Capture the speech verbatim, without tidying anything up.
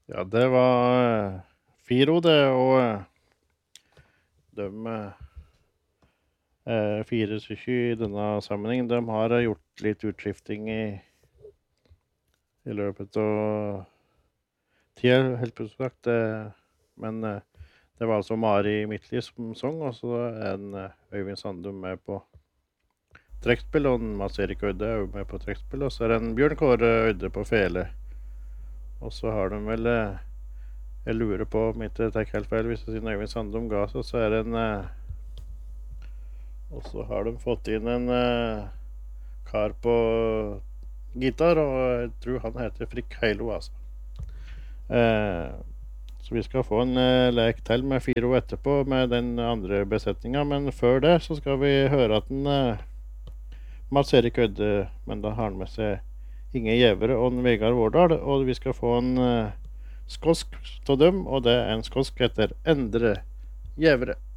Ja, det var eh, Firo det, og eh, de eh, fire stykker i denne sammenhengen, de har eh, gjort litt utskifting i, i løpet av tida, helt på sagt. Eh, men eh, det var altså Mari Midtly som sang, og så er en eh, Øyvind Sandum med på trekkspill, og en Mats Erik Øyde er jo med på trekkspill, og så er det en Bjørn Kåre Øyde på fele. Og så har de vel eh, jeg lurer på om ikke tar helt feil hvis jeg sier Øyvind Sandum ga seg, så er det en eh, og så har de fått inn en eh, kar på gitar, og jeg tror han heter Frikk Heilo, altså. Eh, så vi skal få en eh, lek til med Firo etterpå med den andre besetninga, men før det så skal vi høre at den eh, Mats Erik Ødde, men da har han med seg Inge Gjevere og en Vegard Vårdal, og vi skal få en eh, skosk av dem, og det er en skosk etter Endre Gjevere.